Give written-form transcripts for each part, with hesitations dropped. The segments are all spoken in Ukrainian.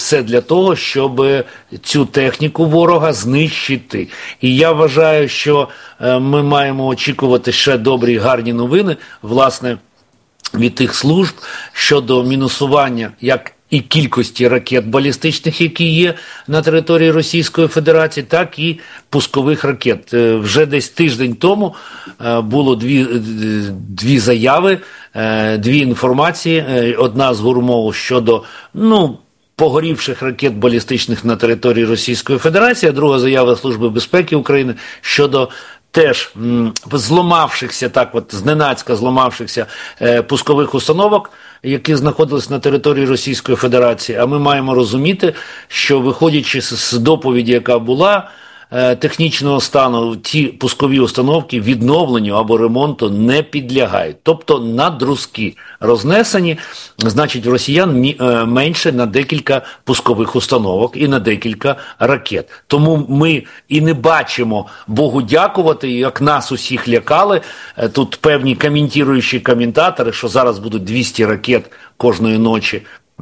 все для того, щоб цю техніку ворога знищити. І я вважаю, що ми маємо очікувати ще добрі, гарні новини, власне, від тих служб щодо мінусування як і кількості ракет балістичних, які є на території Російської Федерації, так і пускових ракет. Вже десь тиждень тому було дві заяви, дві інформації. Одна з ГУРМО щодо, погорівших ракет балістичних на території Російської Федерації, а друга заява Служби безпеки України щодо теж зламавшихся, зненацька зламавшихся пускових установок, які знаходились на території Російської Федерації. А ми маємо розуміти, що виходячи з доповіді, яка була, технічного стану, ті пускові установки відновленню або ремонту не підлягають. Тобто на друзки рознесені, значить росіян менше на декілька пускових установок і на декілька ракет. Тому ми і не бачимо, Богу дякувати, як нас усіх лякали, тут певні коментуючі коментатори, що зараз будуть 200 ракет кожної ночі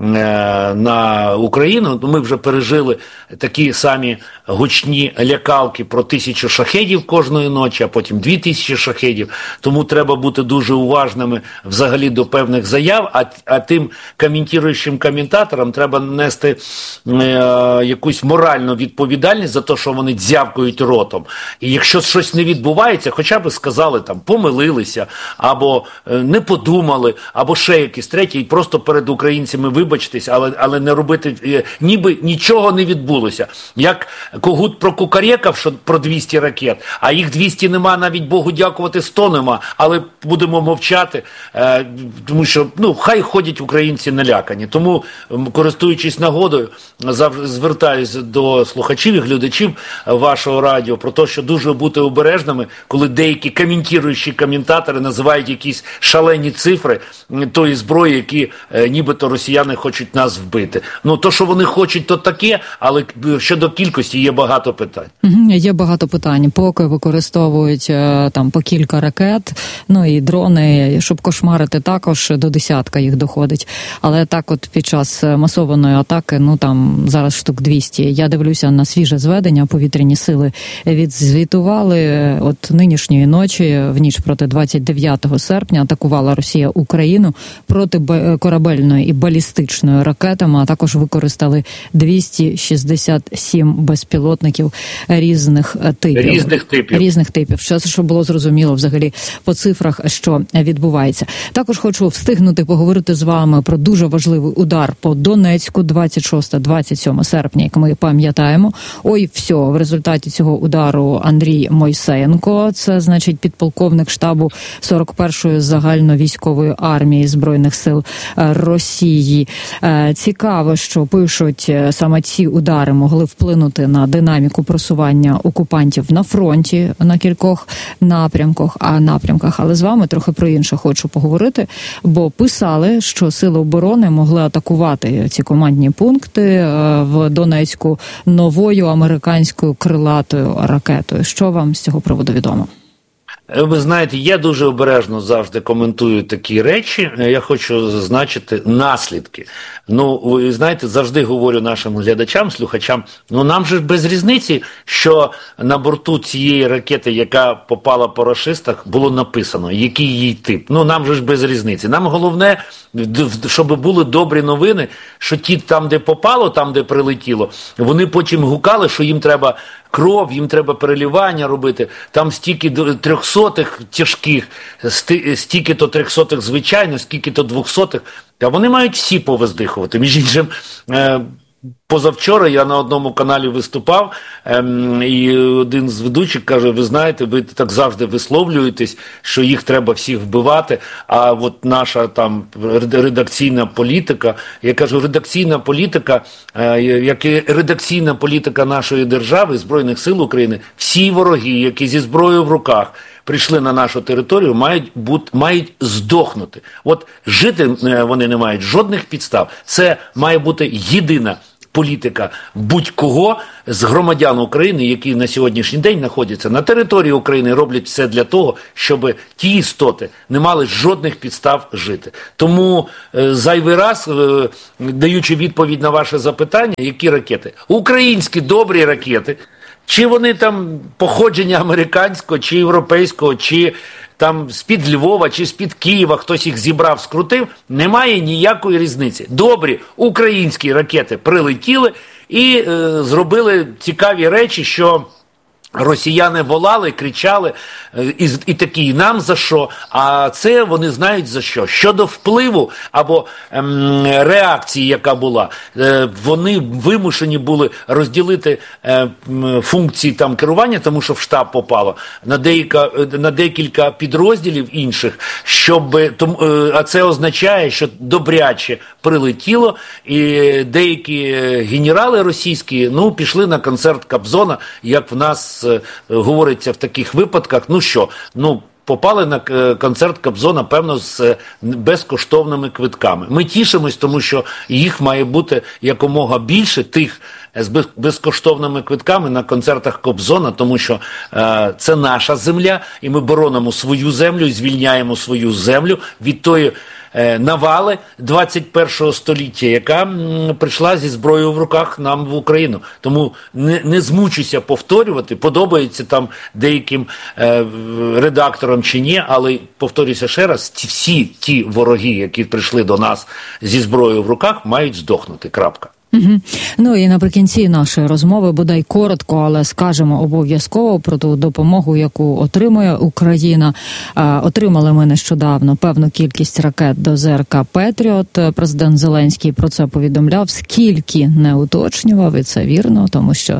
на Україну. Ми вже пережили такі самі гучні лякалки про 1000 шахедів кожної ночі, а потім 2000 шахедів. Тому треба бути дуже уважними взагалі до певних заяв, а тим коментуючим коментаторам треба нести якусь моральну відповідальність за те, що вони дзявкають ротом. І якщо щось не відбувається, хоча б сказали, помилилися, або не подумали, або ще якісь треті, і просто перед українцями вибачтесь, але не робити, ніби нічого не відбулося. Як Когут прокукарекав, що про 200 ракет, а їх 200 нема, навіть Богу дякувати, 100 нема, але будемо мовчати, тому що, хай ходять українці налякані. Тому, користуючись нагодою, звертаюся до слухачів і глядачів вашого радіо про те, що дуже бути обережними, коли деякі коментуючі коментатори називають якісь шалені цифри тої зброї, які нібито росіяни хочуть нас вбити. То, що вони хочуть, то таке, але щодо кількості є багато питань. Є багато питань. Поки використовують по кілька ракет, і дрони, щоб кошмарити, також до десятка їх доходить. Але так от під час масованої атаки, зараз штук 200. Я дивлюся на свіже зведення, повітряні сили відзвітували от нинішньої ночі, в ніч проти 29 серпня, атакувала Росія Україну протикорабельною і балістичною ракетами, а також використали 267 безпілотників різних типів. Щоб було зрозуміло взагалі по цифрах, що відбувається. Також хочу встигнути поговорити з вами про дуже важливий удар по Донецьку 26-27 серпня, як ми пам'ятаємо. В результаті цього удару Андрій Мойсеєнко, це, значить, підполковник штабу 41-ї загальновійськової армії Збройних сил Росії. Цікаво, що пишуть, саме ці удари могли вплинути на динаміку просування окупантів на фронті на кількох напрямках. Але з вами трохи про інше хочу поговорити, бо писали, що сили оборони могли атакувати ці командні пункти в Донецьку новою американською крилатою ракетою. Що вам з цього приводу відомо? Ви знаєте, я дуже обережно завжди коментую такі речі. Я хочу зазначити наслідки. Ви знаєте, завжди говорю нашим глядачам, слухачам, нам же без різниці, що на борту цієї ракети, яка попала по рашистах, було написано, який її тип. Нам же без різниці. Нам головне, щоб були добрі новини, що ті там, де попало, там, де прилетіло, вони потім гукали, що їм треба кров, їм треба переливання робити, там стільки 300-х тяжких, стільки-то 300-х звичайно, скільки-то 200-х, та вони мають всі повиздихувати. Між іншим, позавчора я на одному каналі виступав, і один з ведучих каже, ви знаєте, ви так завжди висловлюєтесь, що їх треба всіх вбивати, а от наша там редакційна політика, я кажу, редакційна політика, як і редакційна політика нашої держави, Збройних сил України, всі вороги, які зі зброєю в руках прийшли на нашу територію, мають здохнути. От жити вони не мають жодних підстав. Це має бути єдина політика будь-кого з громадян України, які на сьогоднішній день знаходяться на території України, роблять все для того, щоб ті істоти не мали жодних підстав жити. Тому зайвий раз, даючи відповідь на ваше запитання, які ракети? Українські добрі ракети, чи вони там походження американського, чи європейського, чи там з-під Львова, чи з-під Києва, хтось їх зібрав, скрутив, немає ніякої різниці. Добрі українські ракети прилетіли і зробили цікаві речі, що росіяни волали, кричали і такі, нам за що, а це вони знають за що. Щодо впливу або реакції, яка була, вони вимушені були розділити функції там керування, тому що в штаб попало, на декілька підрозділів інших, а це означає, що добряче прилетіло, і деякі генерали російські, пішли на концерт Кобзона, як в нас говориться в таких випадках, попали на концерт Кобзона, певно, з безкоштовними квитками. Ми тішимось, тому що їх має бути якомога більше, тих з безкоштовними квитками на концертах Кобзона, тому що це наша земля, і ми боронимо свою землю, і звільняємо свою землю від тої навали 21-го століття, яка прийшла зі зброєю в руках нам в Україну. Тому не змучуся повторювати, подобається там деяким редакторам чи ні, але повторюся ще раз, всі ті вороги, які прийшли до нас зі зброєю в руках, мають здохнути. Крапка. Ну і наприкінці нашої розмови, бодай коротко, але скажемо обов'язково про ту допомогу, яку отримує Україна. Отримали ми нещодавно певну кількість ракет до ЗРК «Петріот». Президент Зеленський про це повідомляв, скільки не уточнював, і це вірно, тому що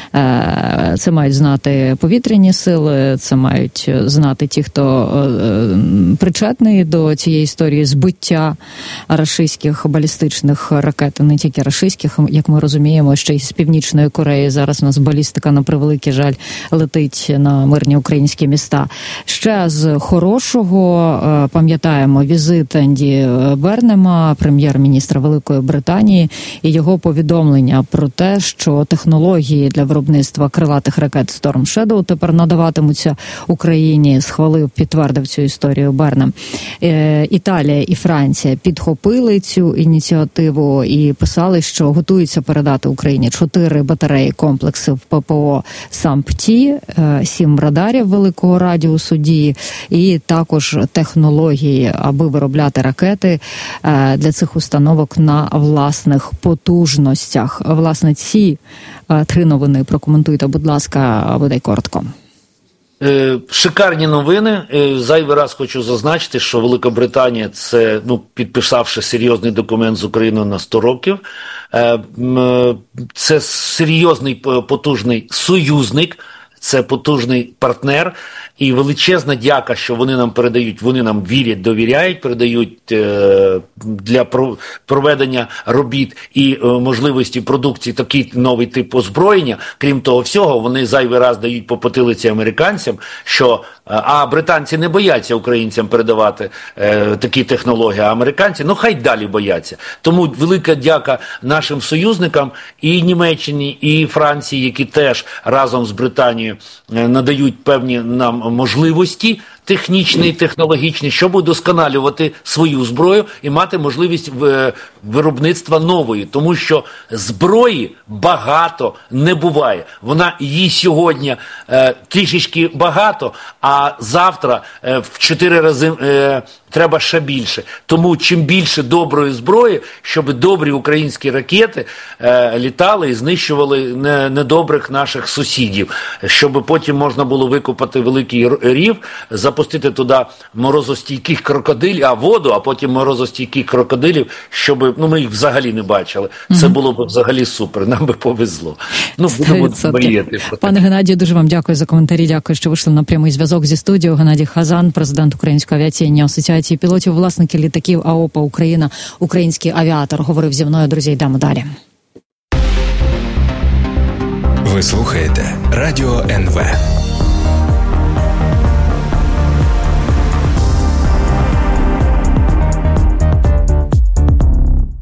це мають знати повітряні сили, це мають знати ті, хто причетний до цієї історії збиття рашистських балістичних ракет, не тільки рашистських, як ми розуміємо, ще й з Північної Кореї зараз у нас балістика, на превеликий жаль, летить на мирні українські міста. Ще з хорошого пам'ятаємо візит Енді Бернема, прем'єр-міністра Великої Британії, і його повідомлення про те, що технології для виробництва крилатих ракет Storm Shadow тепер надаватимуться Україні. Схвалив, підтвердив цю історію Бернем. Італія і Франція підхопили цю ініціативу і писали, що готуються передати Україні 4 батареї комплексів ППО САМПТІ, 7 радарів великого радіусу дії і також технології, аби виробляти ракети для цих установок на власних потужностях. Власне, ці 3 новини прокоментуйте, будь ласка, бодай коротко. Шикарні новини. Зайвий раз хочу зазначити, що Велика Британія, це, підписавши серйозний документ з Україною на 100 років, це серйозний потужний союзник, це потужний партнер, і величезна дяка, що вони нам передають, вони нам вірять, довіряють, передають для проведення робіт і можливості продукції такий новий тип озброєння. Крім того всього, вони зайвий раз дають по потилиці американцям, що британці не бояться українцям передавати такі технології, а американці, хай далі бояться. Тому велика дяка нашим союзникам і Німеччині, і Франції, які теж разом з Британією надають певні нам можливості технічні і технологічні, щоб удосконалювати свою зброю і мати можливість виробництва нової. Тому що зброї багато не буває. Її сьогодні трішечки багато, а завтра в 4 рази треба ще більше. Тому чим більше доброї зброї, щоб добрі українські ракети літали і знищували недобрих наших сусідів, щоб потім можна було викопати великий рів, запустити туди морозостійких крокодилів, воду, а потім морозостійких крокодилів, щоб ми їх взагалі не бачили. Це було б взагалі супер, нам би повезло. Будемо мріяти. Пане Геннадію, дуже вам дякую за коментарі, дякую, що вийшли на прямий зв'язок зі студією. Геннадій Хазан, президент Української авіаційної асоціації пілотів, власники літаків АОПА «Україна», український авіатор, говорив зі мною. Друзі, йдемо далі. Ви слухаєте Радіо НВ.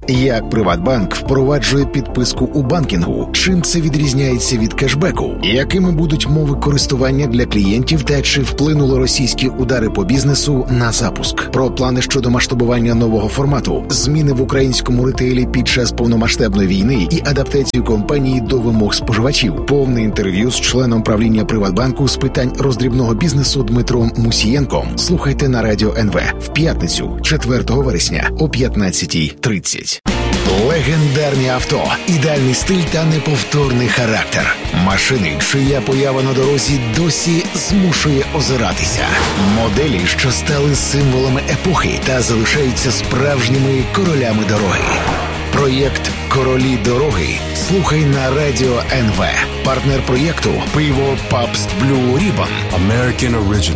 Як Приватбанк впроваджує підписку у банкінгу? Чим це відрізняється від кешбеку? Якими будуть мови користування для клієнтів та чи вплинули російські удари по бізнесу на запуск? Про плани щодо масштабування нового формату, зміни в українському ретейлі під час повномасштабної війни і адаптацію компанії до вимог споживачів. Повне інтерв'ю з членом правління Приватбанку з питань роздрібного бізнесу Дмитром Мусієнком слухайте на Радіо НВ в п'ятницю, 4 вересня о 15:30. Легендарні авто, ідеальний стиль та неповторний характер. Машини, чия поява на дорозі досі змушує озиратися. Моделі, що стали символами епохи та залишаються справжніми королями дороги. Проєкт «Королі дороги» слухай на Радіо НВ. Партнер проєкту – пиво Pabst Blue Ribbon. American Original.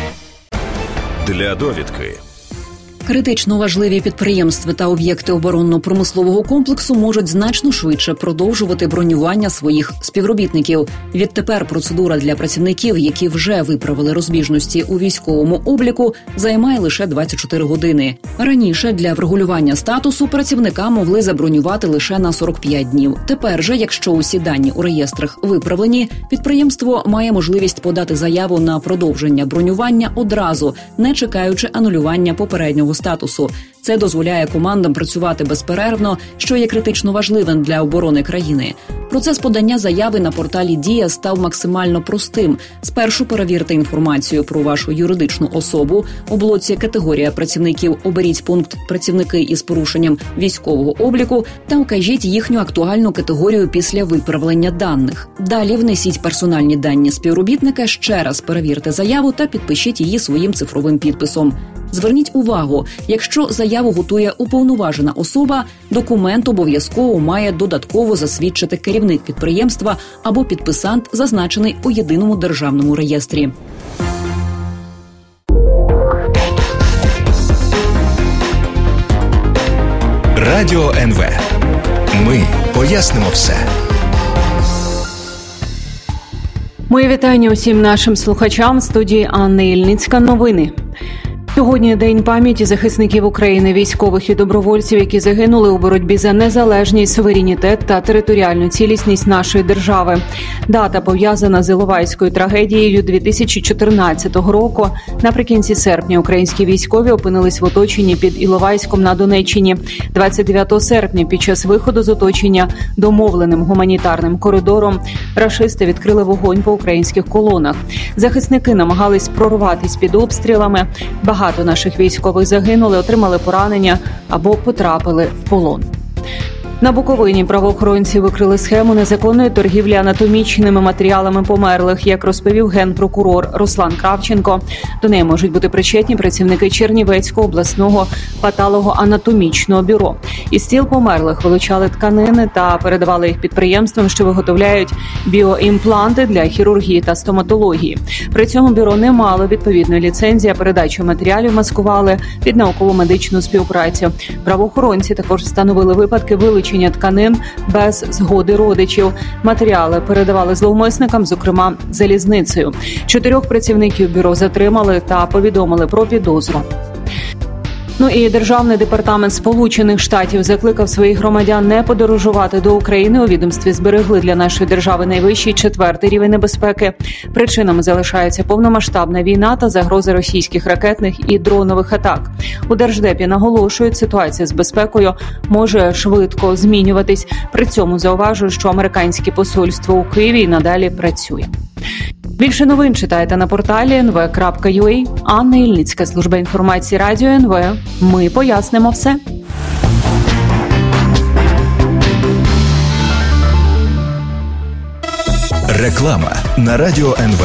Для довідки. Критично важливі підприємства та об'єкти оборонно-промислового комплексу можуть значно швидше продовжувати бронювання своїх співробітників. Відтепер процедура для працівників, які вже виправили розбіжності у військовому обліку, займає лише 24 години. Раніше для врегулювання статусу працівника могли забронювати лише на 45 днів. Тепер же, якщо усі дані у реєстрах виправлені, підприємство має можливість подати заяву на продовження бронювання одразу, не чекаючи анулювання попереднього статусу. Це дозволяє командам працювати безперервно, що є критично важливим для оборони країни. Процес подання заяви на порталі «Дія» став максимально простим. Спершу перевірте інформацію про вашу юридичну особу. У блоці «Категорія працівників» оберіть пункт «Працівники із порушенням військового обліку» та вкажіть їхню актуальну категорію після виправлення даних. Далі внесіть персональні дані співробітника, ще раз перевірте заяву та підпишіть її своїм цифровим підписом. Зверніть увагу, якщо заяву готує уповноважена особа, документ обов'язково має додатково засвідчити керівник підприємства або підписант, зазначений у єдиному державному реєстрі. Радіо НВ. Ми пояснимо все. Мої вітання усім нашим слухачам. В студії Анна Ільницька. Новини. Сьогодні День пам'яті захисників України, військових і добровольців, які загинули у боротьбі за незалежність, суверенітет та територіальну цілісність нашої держави. Дата пов'язана з Іловайською трагедією 2014 року. Наприкінці серпня українські військові опинились в оточенні під Іловайськом на Донеччині. 29 серпня під час виходу з оточення домовленим гуманітарним коридором рашисти відкрили вогонь по українських колонах. Захисники намагались прорватися під обстрілами. Багато наших військових загинули, отримали поранення або потрапили в полон. На Буковині правоохоронці викрили схему незаконної торгівлі анатомічними матеріалами померлих, як розповів генпрокурор Руслан Кравченко. До неї можуть бути причетні працівники Чернівецького обласного патологоанатомічного бюро. Із тіл померлих вилучали тканини та передавали їх підприємствам, що виготовляють біоімпланти для хірургії та стоматології. При цьому бюро не мало відповідної ліцензії, а передачу матеріалів маскували під науково-медичну співпрацю. Правоохоронці також встановили випадки вилучення тканин без згоди родичів. Матеріали передавали зловмисникам, зокрема залізницею. 4 працівників бюро затримали та повідомили про підозру. І Державний департамент Сполучених Штатів закликав своїх громадян не подорожувати до України. У відомстві зберегли для нашої держави найвищий 4-й рівень небезпеки. Причинами залишаються повномасштабна війна та загрози російських ракетних і дронових атак. У Держдепі наголошують, ситуація з безпекою може швидко змінюватись. При цьому зауважують, що американське посольство у Києві надалі працює. Більше новин читайте на порталі nv.ua. Анна Ільницька, служба інформації Радіо НВ. Ми пояснимо все. Реклама на Радіо НВ.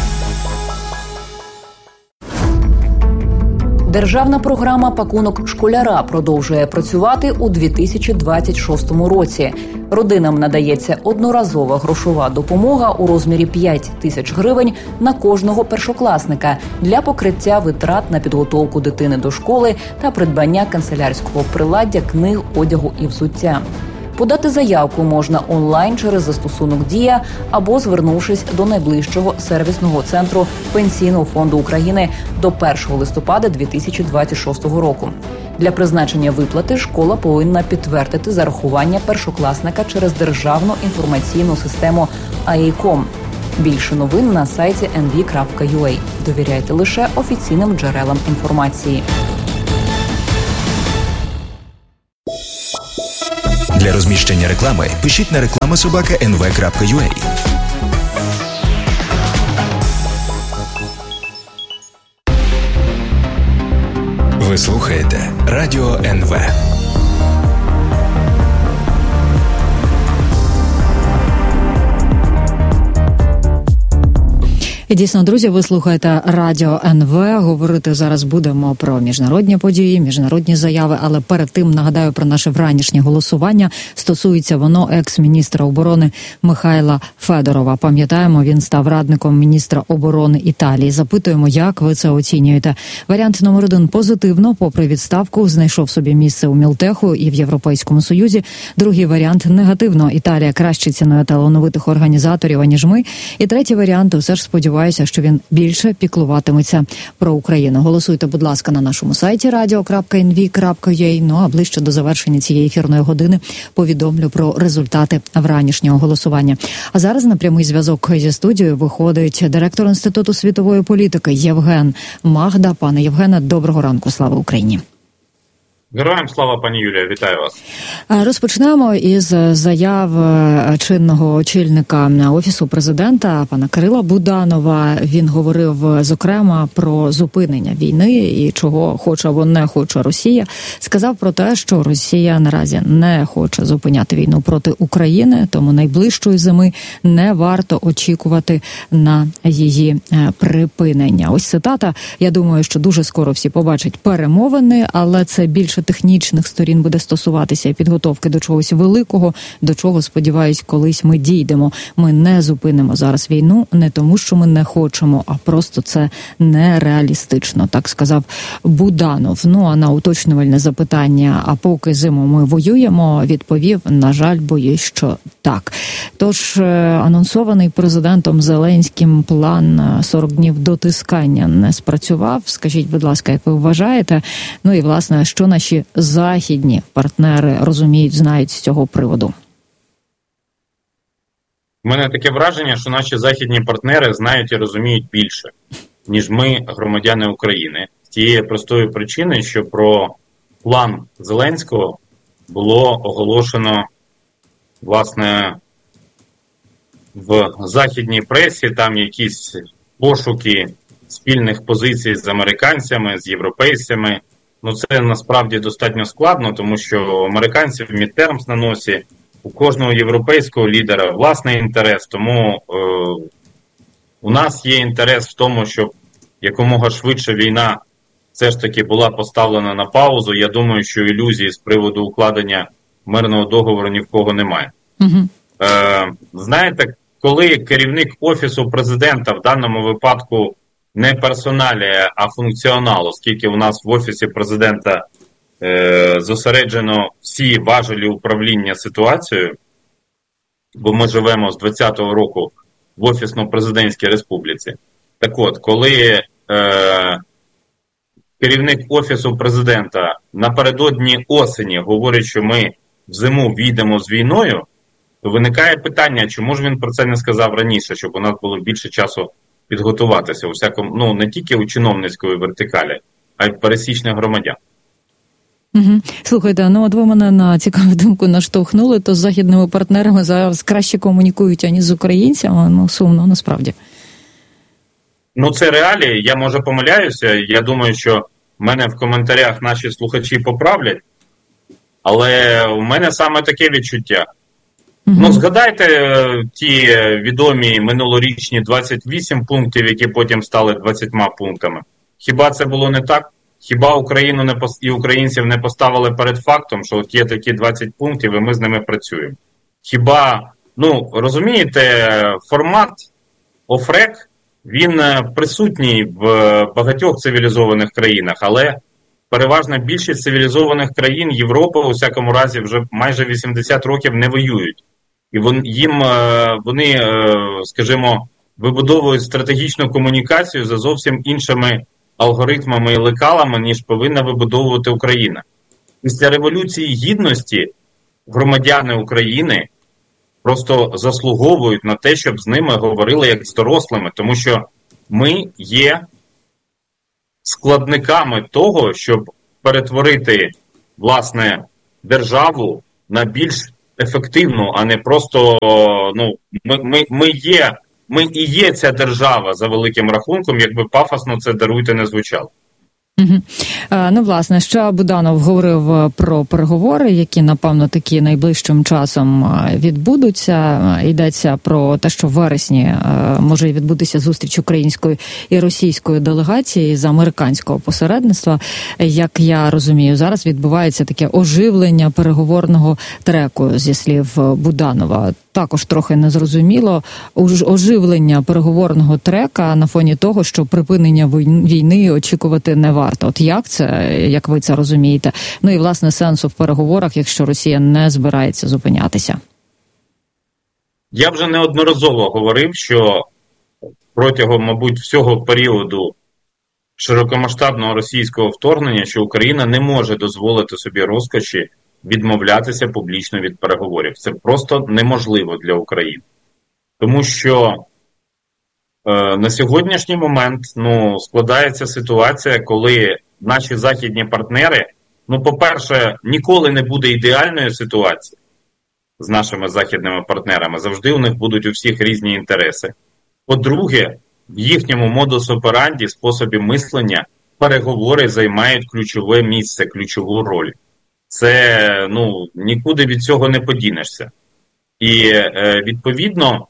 Державна програма «Пакунок школяра» продовжує працювати у 2026 році. Родинам надається одноразова грошова допомога у розмірі 5 тисяч гривень на кожного першокласника для покриття витрат на підготовку дитини до школи та придбання канцелярського приладдя, книг, одягу і взуття. Подати заявку можна онлайн через застосунок «Дія» або звернувшись до найближчого сервісного центру Пенсійного фонду України до 1 листопада 2026 року. Для призначення виплати школа повинна підтвердити зарахування першокласника через державну інформаційну систему АІКОМ. Більше новин на сайті nv.ua. Довіряйте лише офіційним джерелам інформації. Для розміщення реклами пишіть на reklama@nv.ua. Ви слухаєте Радіо НВ. І дійсно, друзі, ви слухаєте Радіо НВ. Говорити зараз будемо про міжнародні події, міжнародні заяви, але перед тим нагадаю про наше вранішнє голосування. Стосується воно екс-міністра оборони Михайла Федорова. Пам'ятаємо, він став радником міністра оборони Італії. Запитуємо, як ви це оцінюєте. Варіант номер 1 – позитивно, попри відставку, знайшов собі місце у Мілтеху і в Європейському Союзі. Другий варіант – негативно. Італія краще цінує талановитих організаторів, аніж ми. І третій варіант – все ж сподіваюся, що він більше піклуватиметься про Україну. Голосуйте, будь ласка, на нашому сайті radio.nv.ua. Ну, а ближче до завершення цієї ефірної години повідомлю про результати вранішнього голосування. А зараз на прямий зв'язок зі студією виходить директор Інституту світової політики Євген Магда. Пане Євгене, доброго ранку. Слава Україні. Героям слава, пані Юлія, вітаю вас. Розпочнемо із заяв чинного очільника Офісу президента, пана Кирила Буданова. Він говорив, зокрема, про зупинення війни і чого хоче або не хоче Росія. Сказав про те, що Росія наразі не хоче зупиняти війну проти України, тому найближчої зими не варто очікувати на її припинення. Ось цитата. Я думаю, що дуже скоро всі побачать перемовини, але це більше технічних сторін буде стосуватися підготовки до чогось великого, до чого, сподіваюсь, колись ми дійдемо. Ми не зупинимо зараз війну не тому, що ми не хочемо, а просто це нереалістично, так сказав Буданов. Ну, а на уточнювальне запитання, а поки зиму ми воюємо, відповів, на жаль, боюсь, що так. Тож, анонсований президентом Зеленським план 40 днів дотискання не спрацював. Скажіть, будь ласка, як ви вважаєте? Ну і, власне, що наші західні партнери розуміють, знають з цього приводу? У мене таке враження, що наші західні партнери знають і розуміють більше, ніж ми, громадяни України. З тієї простої причини, що про план Зеленського було оголошено, власне, в західній пресі, там якісь пошуки спільних позицій з американцями, з європейцями. Ну, це насправді достатньо складно, тому що у американців мідтермс на носі, у кожного європейського лідера власний інтерес, тому у нас є інтерес в тому, щоб якомога швидше війна все ж таки була поставлена на паузу. Я думаю, що ілюзії з приводу укладення мирного договору ні в кого немає. Знаєте, коли керівник Офісу президента в даному випадку не персоналія, а функціонал, оскільки у нас в Офісі президента зосереджено всі важелі управління ситуацією, бо ми живемо з 2020 року в Офісно-президентській республіці. Так от, коли керівник Офісу президента напередодні осені говорить, що ми в зиму війдемо з війною, то виникає питання, чому ж він про це не сказав раніше, щоб у нас було більше часу підготуватися, у всякому, ну, не тільки у чиновницької вертикалі, а й в пересічних громадян. Слухайте, ну от ви мене на цікаву думку наштовхнули, то з західними партнерами зараз краще комунікують, ані з українцями, ну сумно насправді. Ну це реалії, я може помиляюся, я думаю, що мене в коментарях наші слухачі поправлять, але у мене саме таке відчуття. Ну, згадайте ті відомі минулорічні 28 пунктів, які потім стали 20 пунктами. Хіба це було не так? Хіба Україну і українців не поставили перед фактом, що от є такі 20 пунктів і ми з ними працюємо? Хіба, ну, розумієте, формат ОФРЕК, він присутній в багатьох цивілізованих країнах, але переважна більшість цивілізованих країн Європи, у всякому разі, вже майже 80 років не воюють. І вони, скажімо, вибудовують стратегічну комунікацію за зовсім іншими алгоритмами і лекалами, ніж повинна вибудовувати Україна. Після Революції Гідності громадяни України просто заслуговують на те, щоб з ними говорили як з дорослими, тому що ми є складниками того, щоб перетворити, власне, державу на більш ефективну, а не просто, ми і є ця держава за великим рахунком, якби пафосно це, даруйте, не звучало. Угу. Ну, власне, ще Буданов говорив про переговори, які, напевно, таки найближчим часом відбудуться. Йдеться про те, що в вересні може відбутися зустріч української і російської делегації з американського посередництва. Як я розумію, зараз відбувається таке оживлення переговорного треку, зі слів Буданова. Також трохи незрозуміло оживлення переговорного трека на фоні того, що припинення війни очікувати не варто. От як це, як ви це розумієте? Ну і, власне, сенсу в переговорах, якщо Росія не збирається зупинятися? Я вже неодноразово говорив, що протягом, мабуть, всього періоду широкомасштабного російського вторгнення, що Україна не може дозволити собі розкоші відмовлятися публічно від переговорів. Це просто неможливо для України. Тому що на сьогоднішній момент складається ситуація, коли наші західні партнери, по-перше, ніколи не буде ідеальної ситуації з нашими західними партнерами. Завжди у них будуть у всіх різні інтереси. По-друге, в їхньому модус-операнді, способі мислення, переговори займають ключове місце, ключову роль. Це, нікуди від цього не подінешся. І, відповідно,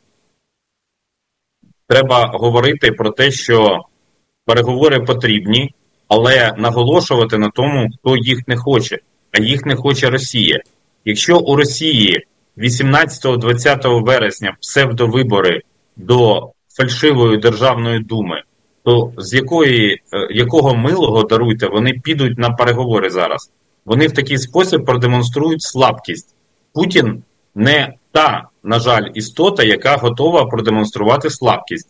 треба говорити про те, що переговори потрібні, але наголошувати на тому, хто їх не хоче. А їх не хоче Росія. Якщо у Росії 18-20 вересня псевдовибори до фальшивої Державної думи, то з якого милого, даруйте, вони підуть на переговори зараз? Вони в такий спосіб продемонструють слабкість. Путін не та, на жаль, істота, яка готова продемонструвати слабкість.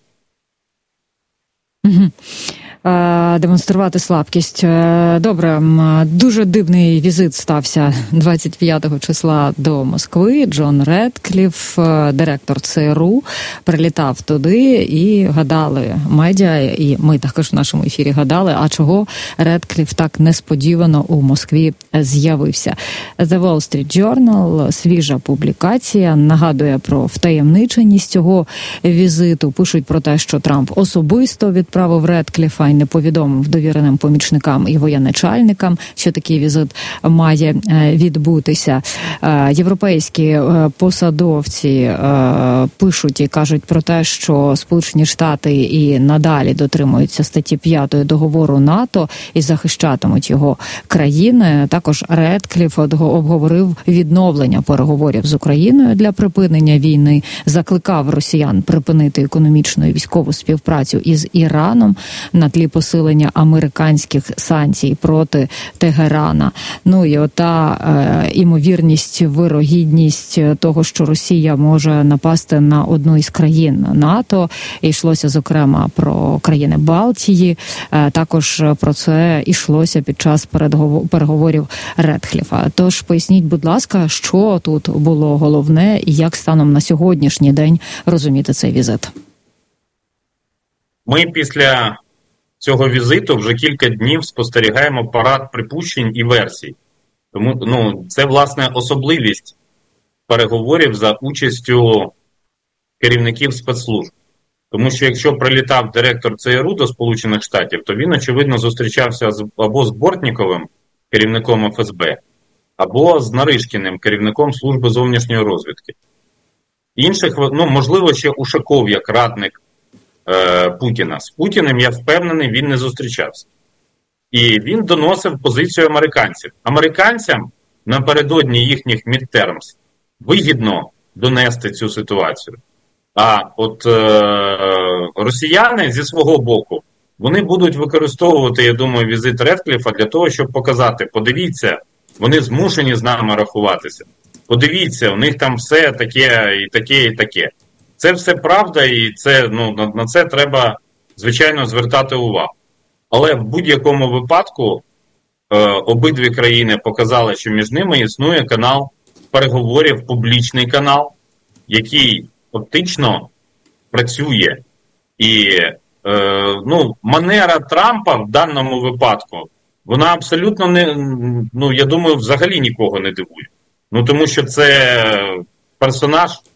Угу. Демонструвати слабкість. Добре, дуже дивний візит стався 25-го числа до Москви. Джон Редкліф, директор ЦРУ, прилітав туди і гадали, медіа, і ми також в нашому ефірі гадали, а чого Редкліф так несподівано у Москві з'явився. The Wall Street Journal, свіжа публікація, нагадує про втаємниченість цього візиту. Пишуть про те, що Трамп особисто відправив Редкліфа і не повідомив довіреним помічникам і воєначальникам, що такий візит має відбутися. Європейські посадовці пишуть і кажуть про те, що Сполучені Штати і надалі дотримуються статті 5 договору НАТО і захищатимуть його країни. Також Редкліф обговорив відновлення переговорів з Україною для припинення війни, закликав росіян припинити економічну і військову співпрацю із Іраном на тлі посилення американських санкцій проти Тегерана. Ну і ота імовірність, вирогідність того, що Росія може напасти на одну із країн НАТО. І йшлося, зокрема, про країни Балтії. Також про це йшлося під час переговорів Редкліфа. Тож поясніть, будь ласка, що тут було головне і як станом на сьогоднішній день розуміти цей візит? Ми після цього візиту вже кілька днів спостерігаємо парад припущень і версій. Тому це, власне, особливість переговорів за участю керівників спецслужб. Тому що якщо прилітав директор ЦРУ до Сполучених Штатів, то він, очевидно, зустрічався або з Бортніковим, керівником ФСБ, або з Наришкіним, керівником Служби зовнішньої розвідки. Інших, можливо, ще Ушаков, як радник Путіна. З Путіним, я впевнений, він не зустрічався. І він доносив позицію американців. Американцям напередодні їхніх midterms вигідно донести цю ситуацію. А от росіяни зі свого боку, вони будуть використовувати, я думаю, візит Редкліфа для того, щоб показати, подивіться, вони змушені з нами рахуватися. Подивіться, у них там все таке і таке, і таке. Це все правда, і це, на це треба, звичайно, звертати увагу. Але в будь-якому випадку обидві країни показали, що між ними існує канал переговорів, публічний канал, який фактично працює. І манера Трампа в даному випадку, вона абсолютно не, я думаю, взагалі нікого не дивує. Тому що це персонаж